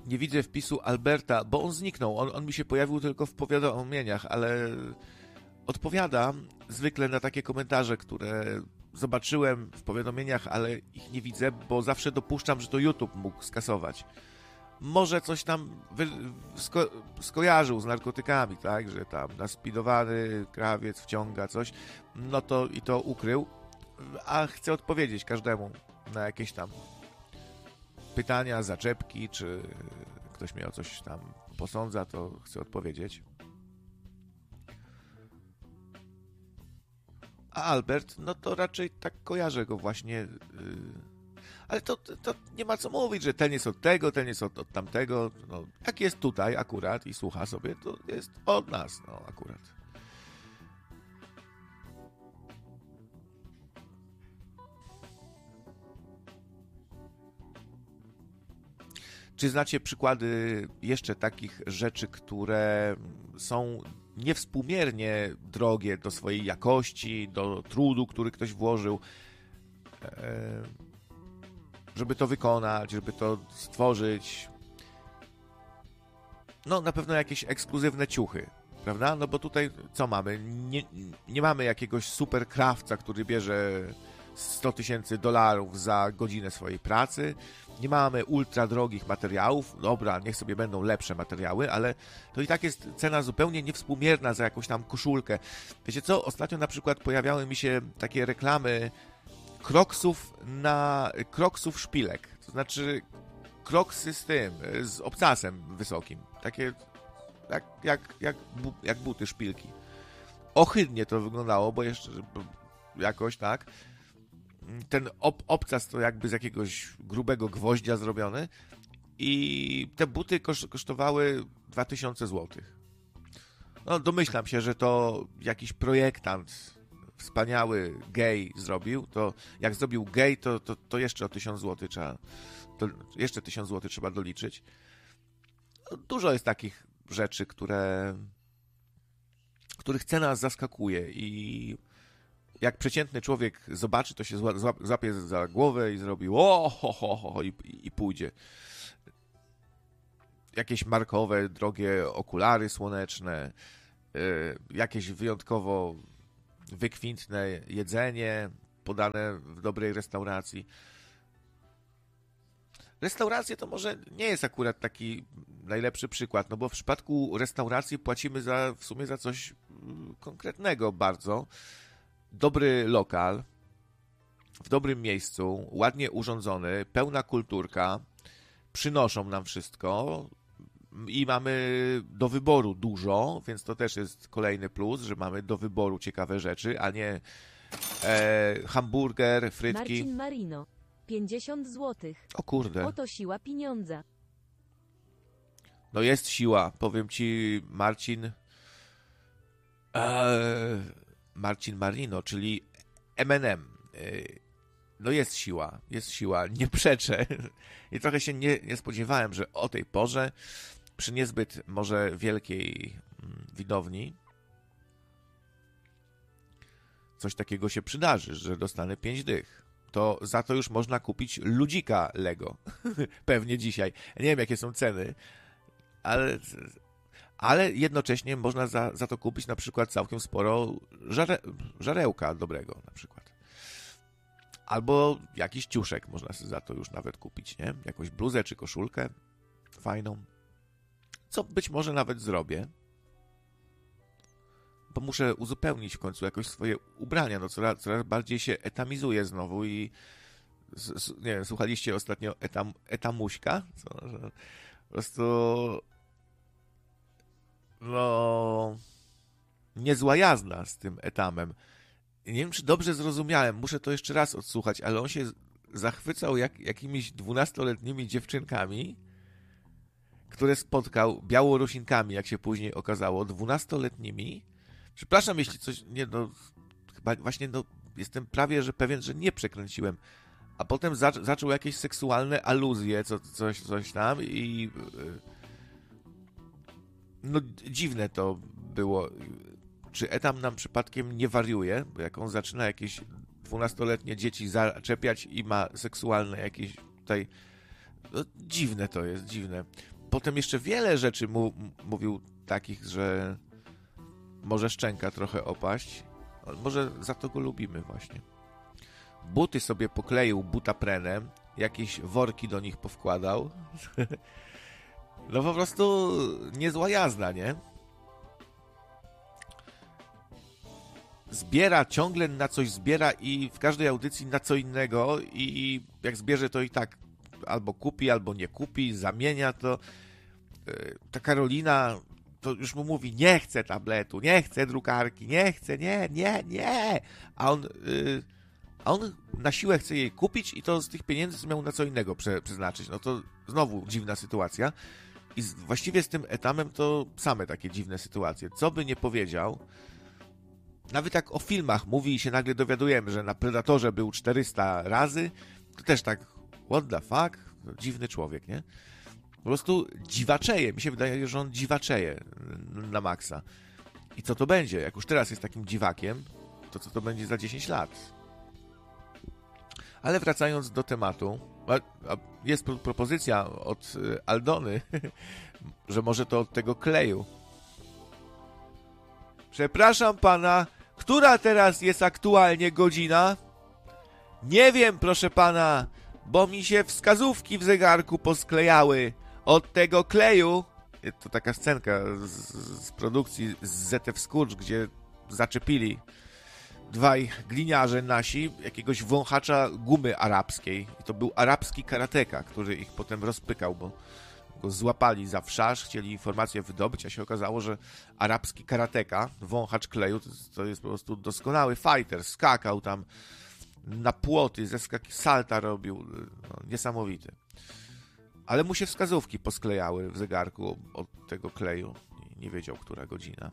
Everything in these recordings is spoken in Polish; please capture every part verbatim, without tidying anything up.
Nie widzę wpisu Alberta, bo on zniknął. On, on mi się pojawił tylko w powiadomieniach, ale odpowiada zwykle na takie komentarze, które zobaczyłem w powiadomieniach, ale ich nie widzę, bo zawsze dopuszczam, że to YouTube mógł skasować. Może coś tam wy, sko, skojarzył z narkotykami, tak, że tam naspidowany krawiec wciąga coś, no to i to ukrył, a chcę odpowiedzieć każdemu na jakieś tam pytania, zaczepki, czy ktoś mnie o coś tam posądza, to chcę odpowiedzieć. A Albert, no to raczej tak kojarzę go właśnie, yy, ale to, to nie ma co mówić, że ten jest od tego, ten jest od, od tamtego, no, jak jest tutaj akurat i słucha sobie, to jest od nas, no akurat. Czy znacie przykłady jeszcze takich rzeczy, które są niewspółmiernie drogie do swojej jakości, do trudu, który ktoś włożył, żeby to wykonać, żeby to stworzyć? No, na pewno jakieś ekskluzywne ciuchy, prawda? No bo tutaj co mamy? Nie, nie mamy jakiegoś super krawca, który bierze sto tysięcy dolarów za godzinę swojej pracy. Nie mamy ultra drogich materiałów. Dobra, niech sobie będą lepsze materiały, ale to i tak jest cena zupełnie niewspółmierna za jakąś tam koszulkę. Wiecie co? Ostatnio na przykład pojawiały mi się takie reklamy kroksów na kroksów szpilek. To znaczy kroksy z tym, z obcasem wysokim. Takie jak, jak, jak, jak buty szpilki. Ohydnie to wyglądało, bo jeszcze jakoś tak. Ten ob, obcas to jakby z jakiegoś grubego gwoździa zrobiony i te buty kosz, kosztowały dwa tysiące złotych. No domyślam się, że to jakiś projektant wspaniały gej zrobił. To jak zrobił gej, to, to, to jeszcze o tysiąc złotych trzeba to jeszcze tysiąc złotych trzeba doliczyć. No, dużo jest takich rzeczy, które których cena zaskakuje i jak przeciętny człowiek zobaczy, to się złapie za głowę i zrobi o, ho, ho, ho, i, i pójdzie. Jakieś markowe, drogie okulary słoneczne, y, jakieś wyjątkowo wykwintne jedzenie podane w dobrej restauracji. Restauracje to może nie jest akurat taki najlepszy przykład, no bo w przypadku restauracji płacimy za, w sumie za coś konkretnego bardzo. Dobry lokal, w dobrym miejscu, ładnie urządzony, pełna kulturka, przynoszą nam wszystko i mamy do wyboru dużo, więc to też jest kolejny plus, że mamy do wyboru ciekawe rzeczy, a nie e, hamburger, frytki. Marcin Marino, pięćdziesiąt złotych. O kurde. Oto siła pieniądza. No jest siła, powiem ci, Marcin. Eee, Marcin Marino, czyli M and M. No jest siła, jest siła, nie przeczę. I trochę się nie, nie spodziewałem, że o tej porze, przy niezbyt może wielkiej widowni, coś takiego się przydarzy, że dostanę pięć dych. To za to już można kupić ludzika Lego. Pewnie dzisiaj. Nie wiem, jakie są ceny, ale... ale jednocześnie można za, za to kupić na przykład całkiem sporo żare, żarełka dobrego na przykład. Albo jakiś ciuszek można sobie za to już nawet kupić, nie? Jakąś bluzę czy koszulkę fajną. Co być może nawet zrobię, bo muszę uzupełnić w końcu jakoś swoje ubrania. No coraz, coraz bardziej się etamizuję znowu i s, s, nie wiem, słuchaliście ostatnio etam, etamuśka? Co, że po prostu no niezła jazda z tym etamem. Nie wiem, czy dobrze zrozumiałem, muszę to jeszcze raz odsłuchać, ale on się zachwycał jak, jakimiś dwunastoletnimi dziewczynkami, które spotkał Białorusinkami, jak się później okazało, dwunastoletnimi. Przepraszam, jeśli coś, nie no, chyba właśnie no, jestem prawie, że pewien, że nie przekręciłem. A potem za, zaczął jakieś seksualne aluzje, co, coś, coś tam i no dziwne to było. Czy etam nam przypadkiem nie wariuje? Bo jak on zaczyna jakieś dwunastoletnie dzieci zaczepiać i ma seksualne jakieś tutaj... No, dziwne to jest, dziwne. potem jeszcze wiele rzeczy mu, mówił takich, że może szczęka trochę opaść. Może za to go lubimy właśnie. Buty sobie pokleił butaprenem, jakieś worki do nich powkładał. No po prostu niezła jazda, nie? Zbiera, ciągle na coś zbiera i w każdej audycji na co innego i jak zbierze, to i tak albo kupi, albo nie kupi, zamienia to. Ta Karolina to już mu mówi, nie chcę tabletu, nie chcę drukarki, nie chcę, nie, nie, nie. A on, yy, a on na siłę chce jej kupić i to z tych pieniędzy miał na co innego prze, przeznaczyć. No to znowu dziwna sytuacja. I z, właściwie z tym Etamem to same takie dziwne sytuacje. Co by nie powiedział, nawet jak o filmach mówi i się nagle dowiadujemy, że na Predatorze był czterysta razy, to też tak, what the fuck? Dziwny człowiek, nie? Po prostu dziwaczeje. Mi się wydaje, że on dziwaczeje na maksa. I co to będzie? Jak już teraz jest takim dziwakiem, to co to będzie za dziesięć lat? Ale wracając do tematu, jest propozycja od Aldony, że może to od tego kleju. Przepraszam pana, która teraz jest aktualnie godzina? Nie wiem, proszę pana, bo mi się wskazówki w zegarku posklejały od tego kleju. To taka scenka z, z produkcji z Z F Skurcz, gdzie zaczepili dwaj gliniarze nasi jakiegoś wąchacza gumy arabskiej. I to był arabski karateka, który ich potem rozpykał, bo go złapali za wszasz, chcieli informację wydobyć, a się okazało, że arabski karateka, wąchacz kleju, to, to jest po prostu doskonały fighter, skakał tam na płoty, ze skaki salta robił, no, niesamowity. Ale mu się wskazówki posklejały w zegarku od tego kleju. Nie, nie wiedział, która godzina.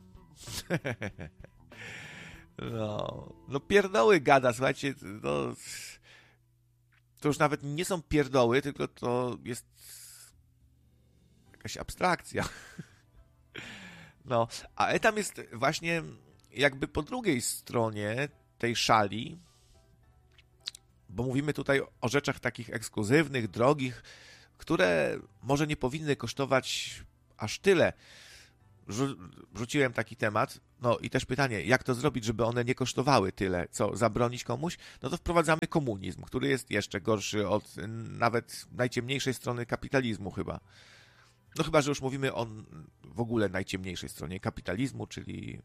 No, no pierdoły gada, słuchajcie, no, to już nawet nie są pierdoły, tylko to jest jakaś abstrakcja. No, a Etam jest właśnie jakby po drugiej stronie tej szali, bo mówimy tutaj o rzeczach takich ekskluzywnych, drogich, które może nie powinny kosztować aż tyle. Rzuciłem taki temat, no i też pytanie, jak to zrobić, żeby one nie kosztowały tyle, co zabronić komuś? No to wprowadzamy komunizm, który jest jeszcze gorszy od nawet najciemniejszej strony kapitalizmu chyba. No chyba, że już mówimy o w ogóle najciemniejszej stronie kapitalizmu, czyli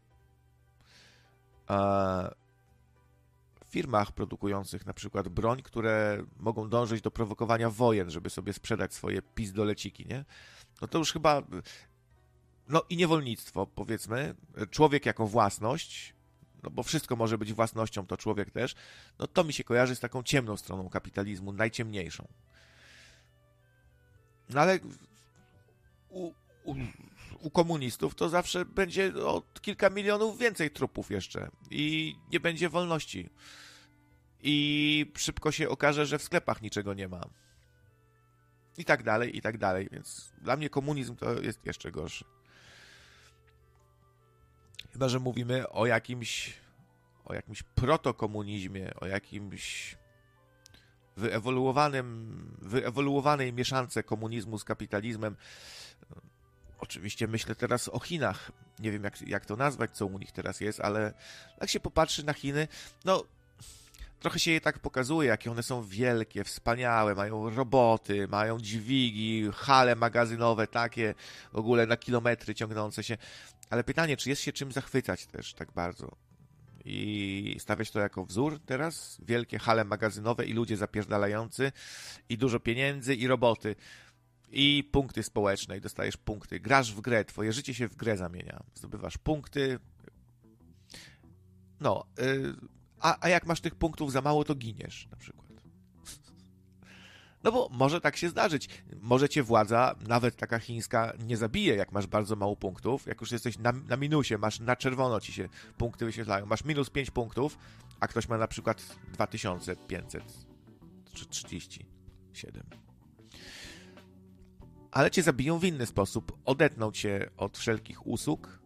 e, firmach produkujących na przykład broń, które mogą dążyć do prowokowania wojen, żeby sobie sprzedać swoje pizdoleciki, nie? No to już chyba... No i niewolnictwo, powiedzmy, człowiek jako własność, no bo wszystko może być własnością, to człowiek też, no to mi się kojarzy z taką ciemną stroną kapitalizmu, najciemniejszą. No ale u, u, u komunistów to zawsze będzie o kilka milionów więcej trupów jeszcze i nie będzie wolności. I szybko się okaże, że w sklepach niczego nie ma. I tak dalej, i tak dalej, więc dla mnie komunizm to jest jeszcze gorszy. Chyba że mówimy o jakimś o jakimś protokomunizmie, o jakimś wyewoluowanym, wyewoluowanej mieszance komunizmu z kapitalizmem. Oczywiście myślę teraz o Chinach. Nie wiem, jak, jak to nazwać, co u nich teraz jest, ale jak się popatrzy na Chiny, no trochę się je tak pokazuje, jakie one są wielkie, wspaniałe, mają roboty, mają dźwigi, hale magazynowe takie, w ogóle na kilometry ciągnące się. Ale pytanie, czy jest się czym zachwycać też tak bardzo? I stawiać to jako wzór teraz? Wielkie hale magazynowe i ludzie zapierdalający i dużo pieniędzy i roboty i punkty społeczne i dostajesz punkty. Grasz w grę, twoje życie się w grę zamienia. Zdobywasz punkty. No, yy, a, a jak masz tych punktów za mało, to giniesz na przykład. No bo może tak się zdarzyć. Może cię władza, nawet taka chińska, nie zabije, jak masz bardzo mało punktów. Jak już jesteś na, na minusie, masz na czerwono ci się punkty wyświetlają. Masz minus pięć punktów, a ktoś ma na przykład dwa tysiące pięćset trzydzieści siedem. Ale cię zabiją w inny sposób. Odetną cię od wszelkich usług.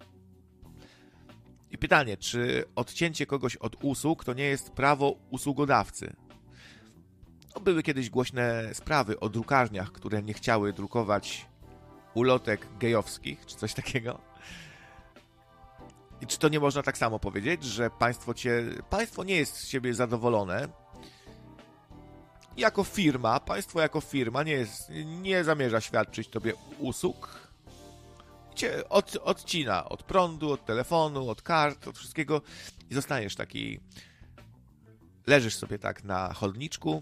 I pytanie, czy odcięcie kogoś od usług to nie jest prawo usługodawcy? No, były kiedyś głośne sprawy o drukarniach, które nie chciały drukować ulotek gejowskich, czy coś takiego. I czy to nie można tak samo powiedzieć, że państwo cię, państwo nie jest z siebie zadowolone? Jako firma, państwo jako firma nie jest, nie zamierza świadczyć tobie usług. Cię od, odcina od prądu, od telefonu, od kart, od wszystkiego i zostajesz taki, leżysz sobie tak na chodniczku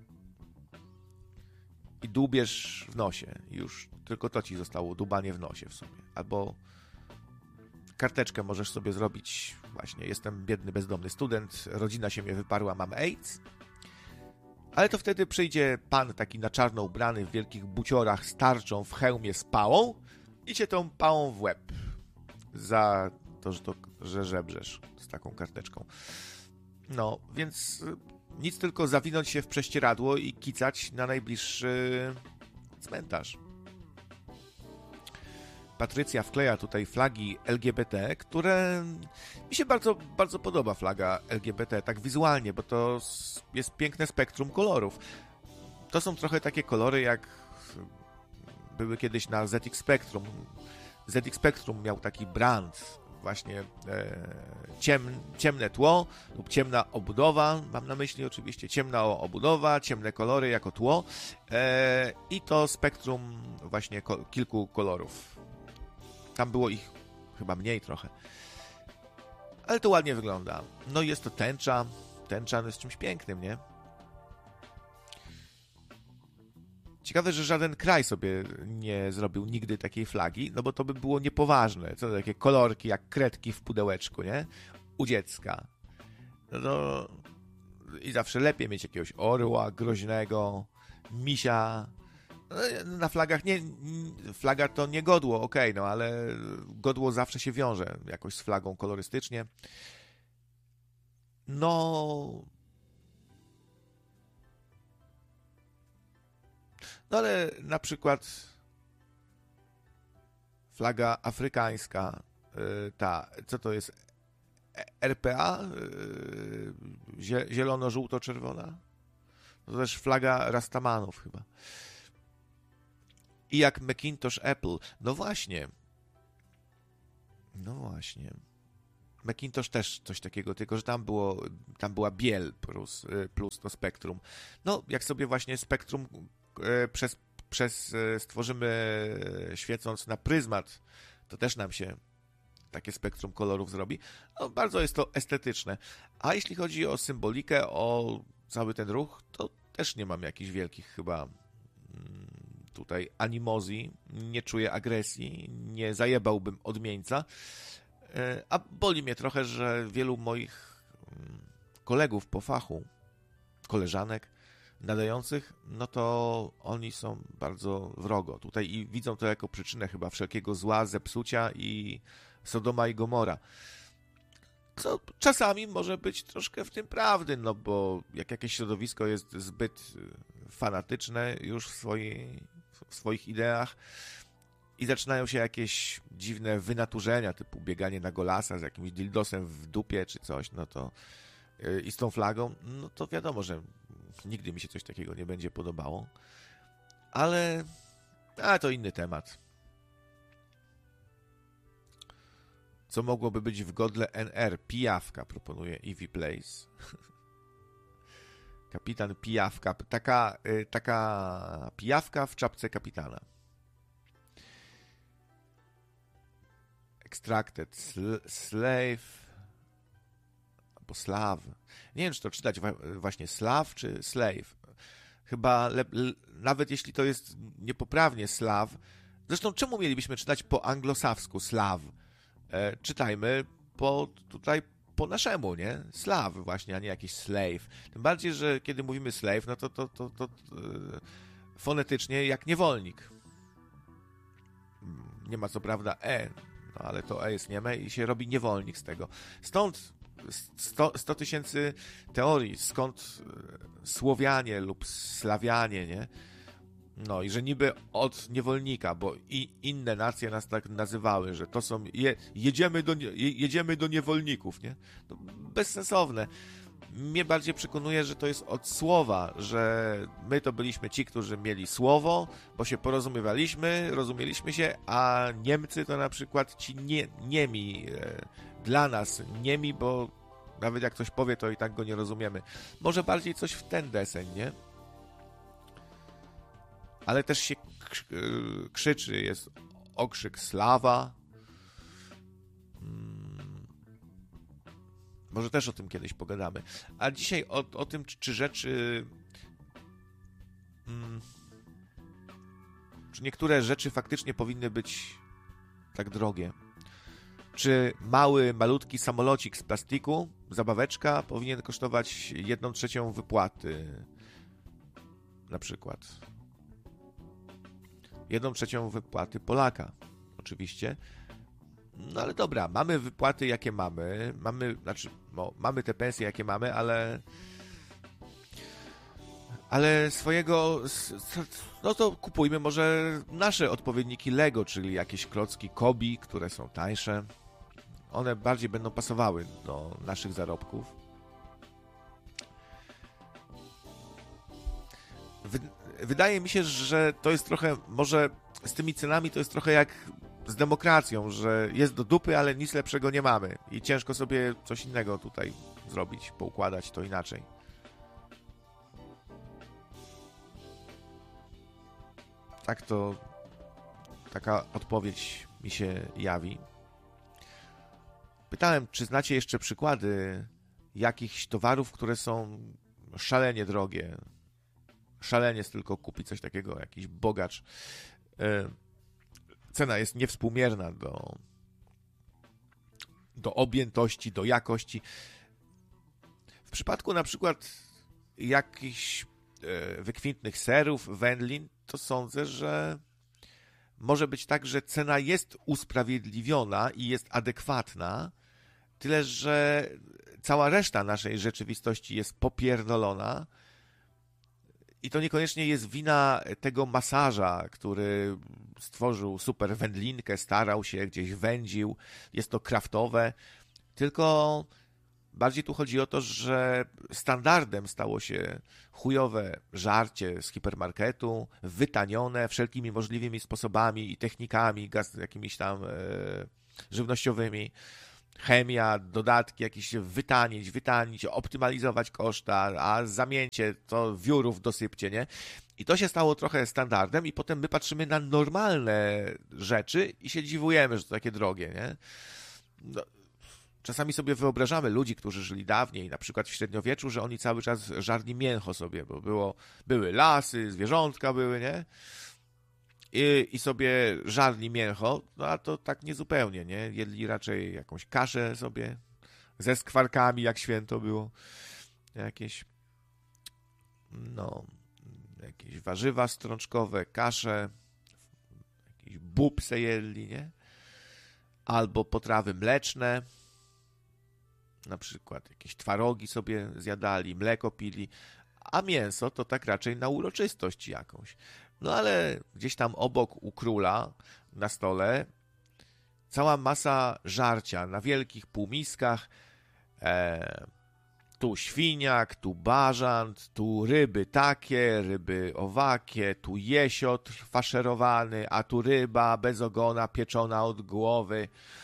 i dłubiesz w nosie. Już tylko to ci zostało, dłubanie w nosie w sumie. Albo karteczkę możesz sobie zrobić, właśnie, jestem biedny, bezdomny student, rodzina się mnie wyparła, mam AIDS. Ale to wtedy przyjdzie pan taki na czarno ubrany, w wielkich buciorach, z tarczą, w hełmie, z pałą i cię tą pałą w łeb za to, że, to, że żebrzesz z taką karteczką. No, więc nic, tylko zawinąć się w prześcieradło i kicać na najbliższy cmentarz. Patrycja wkleja tutaj flagi L G B T, które mi się bardzo, bardzo podoba, flaga L G B T, tak wizualnie, bo to jest piękne spektrum kolorów. To są trochę takie kolory, jak były kiedyś na Z X Spectrum. Z X Spectrum miał taki brand, właśnie e, ciem, ciemne tło lub ciemna obudowa, mam na myśli oczywiście ciemna obudowa, ciemne kolory jako tło e, i to spektrum właśnie ko- kilku kolorów. Tam było ich chyba mniej trochę. Ale to ładnie wygląda. No jest to tęcza. Tęcza jest czymś pięknym, nie? Ciekawe, że żaden kraj sobie nie zrobił nigdy takiej flagi, no bo to by było niepoważne. Co to takie kolorki jak kredki w pudełeczku, nie? U dziecka. No to... I zawsze lepiej mieć jakiegoś orła groźnego, misia. Na flagach nie, flaga to nie godło, okej, okay, no ale godło zawsze się wiąże jakoś z flagą kolorystycznie. No... No ale na przykład flaga afrykańska, ta, co to jest? R P A? Zielono-żółto-czerwona? To też flaga Rastamanów chyba. I jak Macintosh Apple. No właśnie. No właśnie. Macintosh też coś takiego, tylko że tam było, tam była biel plus, plus to spektrum. No, jak sobie właśnie spektrum przez, przez stworzymy świecąc na pryzmat, to też nam się takie spektrum kolorów zrobi. No, bardzo jest to estetyczne. A jeśli chodzi o symbolikę, o cały ten ruch, to też nie mam jakichś wielkich chyba tutaj animozji, nie czuję agresji, nie zajebałbym odmieńca. A boli mnie trochę, że wielu moich kolegów po fachu, koleżanek nadających, no to oni są bardzo wrogo tutaj i widzą to jako przyczynę chyba wszelkiego zła, zepsucia i Sodoma i Gomora. Co czasami może być troszkę w tym prawdy, no bo jak jakieś środowisko jest zbyt fanatyczne już w, swojej, w swoich ideach i zaczynają się jakieś dziwne wynaturzenia, typu bieganie na golasa z jakimś dildosem w dupie czy coś, no to yy, i z tą flagą, no to wiadomo, że nigdy mi się coś takiego nie będzie podobało. Ale a, to inny temat. Co mogłoby być w godle N R? Pijawka, proponuje Eevee Place. Kapitan Pijawka. Taka, yy, taka pijawka w czapce kapitana. Extracted sl- Slave albo Slav. Nie wiem, czy to czytać właśnie Slav czy Slave. Chyba le- l- nawet jeśli to jest niepoprawnie Slav. Zresztą czemu mielibyśmy czytać po anglosawsku Slav? E, czytajmy po tutaj po naszemu, nie? Slav właśnie, a nie jakiś slave. Tym bardziej, że kiedy mówimy slave, no to to, to, to, to e, fonetycznie jak niewolnik. Nie ma co prawda e, no ale to e jest nieme i się robi niewolnik z tego. Stąd sto tysięcy teorii, skąd Słowianie lub Slawianie, nie? No i że niby od niewolnika, bo i inne nacje nas tak nazywały, że to są, je, jedziemy, do, je, jedziemy do niewolników, nie? To bezsensowne. mnie bardziej przekonuje, że to jest od słowa, że my to byliśmy ci, którzy mieli słowo, bo się porozumiewaliśmy, rozumieliśmy się, a Niemcy to na przykład ci nie, niemi, e, dla nas niemi, bo nawet jak ktoś powie, to i tak go nie rozumiemy. Może bardziej coś w ten deseń, nie? Ale też się krzyczy, jest okrzyk sława. Hmm. Może też o tym kiedyś pogadamy. A dzisiaj o, o tym, czy rzeczy... Hmm, czy niektóre rzeczy faktycznie powinny być tak drogie. Czy mały, malutki samolocik z plastiku, zabaweczka, powinien kosztować jedną trzecią wypłaty. Na przykład. Jedną trzecią wypłaty Polaka. Oczywiście. No ale dobra, mamy wypłaty jakie mamy. Mamy, znaczy, no, mamy te pensje jakie mamy, ale... Ale swojego... No to kupujmy może nasze odpowiedniki Lego, czyli jakieś klocki Kobi, które są tańsze. One bardziej będą pasowały do naszych zarobków. Wydaje mi się, że to jest trochę, może z tymi cenami to jest trochę jak z demokracją, że jest do dupy, ale nic lepszego nie mamy i ciężko sobie coś innego tutaj zrobić, poukładać to inaczej. Tak to taka odpowiedź mi się jawi. Pytałem, czy znacie jeszcze przykłady jakichś towarów, które są szalenie drogie. Szalenie jest tylko kupić coś takiego, jakiś bogacz. Cena jest niewspółmierna do, do objętości, do jakości. W przypadku na przykład jakichś wykwintnych serów, wędlin, to sądzę, że może być tak, że cena jest usprawiedliwiona i jest adekwatna, tyle że cała reszta naszej rzeczywistości jest popierdolona i to niekoniecznie jest wina tego masaża, który stworzył super wędlinkę, starał się, gdzieś wędził, jest to kraftowe, tylko bardziej tu chodzi o to, że standardem stało się chujowe żarcie z hipermarketu, wytanione wszelkimi możliwymi sposobami i technikami, gaz, jakimiś tam e, żywnościowymi, chemia, dodatki, jakieś wytanić, wytanić, optymalizować koszta, a zamieńcie to wiórów dosypcie, nie? I to się stało trochę standardem i potem my patrzymy na normalne rzeczy i się dziwujemy, że to takie drogie, nie? No. Czasami sobie wyobrażamy ludzi, którzy żyli dawniej, na przykład w średniowieczu, że oni cały czas żarli mięcho sobie, bo było, były lasy, zwierzątka były, nie? I, i sobie żarli mięcho, no a to tak niezupełnie, nie? Jedli raczej jakąś kaszę sobie ze skwarkami, jak święto było. Jakieś, no, jakieś warzywa strączkowe, kasze, jakiś bób se jedli, nie? Albo potrawy mleczne, na przykład jakieś twarogi sobie zjadali, mleko pili, a mięso to tak raczej na uroczystość jakąś. No ale gdzieś tam obok u króla na stole cała masa żarcia na wielkich półmiskach, e, tu świniak, tu bażant, tu ryby takie, ryby owakie, tu jesiot faszerowany, a tu ryba bez ogona pieczona od głowy.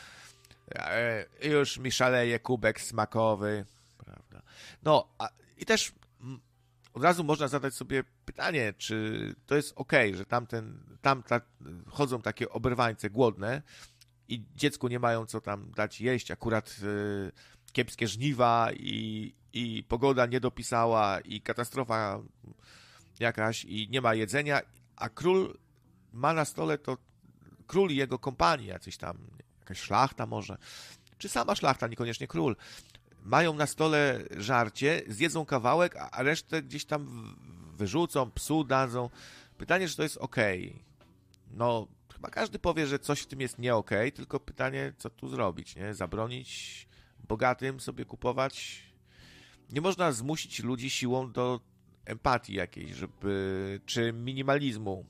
Już mi szaleje kubek smakowy, prawda? No, a, i też m, od razu można zadać sobie pytanie, czy to jest okej, że tamten, tam ta, chodzą takie oberwańce głodne i dziecku nie mają co tam dać jeść, akurat y, kiepskie żniwa i, i pogoda nie dopisała i katastrofa jakaś i nie ma jedzenia, a król ma na stole to król i jego kompanii, jacyś tam jakaś szlachta może, czy sama szlachta, niekoniecznie król, mają na stole żarcie, zjedzą kawałek, a resztę gdzieś tam wyrzucą, psu dadzą. Pytanie, czy to jest okej. No, chyba każdy powie, że coś w tym jest nie okej, tylko pytanie, co tu zrobić, nie? Zabronić bogatym sobie kupować? Nie można zmusić ludzi siłą do empatii jakiejś, żeby, czy minimalizmu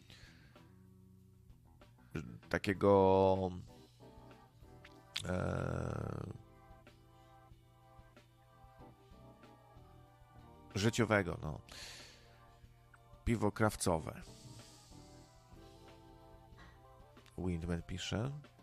takiego życiowego, no. Piwo krawcowe. Windman pisze.